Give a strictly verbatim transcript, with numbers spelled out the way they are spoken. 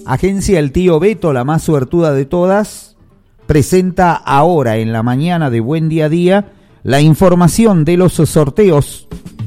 Agencia El Tío Beto, la más suertuda de todas, presenta ahora en la mañana de Buen Día a Día la información de los sorteos